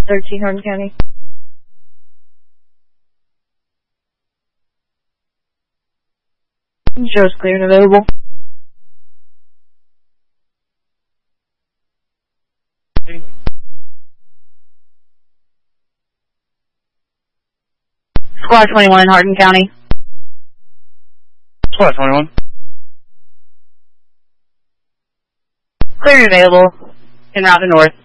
13 Hardin County. Shows clear and available. Squad 21, Hardin County. Squad 21. Clear and available. En route to north.